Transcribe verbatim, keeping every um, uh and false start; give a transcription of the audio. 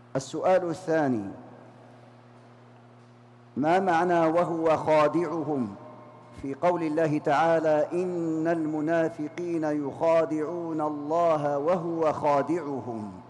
السؤال الثاني: ما معنى وهو خادعهم في قول الله تعالى: إن المنافقين يخادعون الله وهو خادعهم؟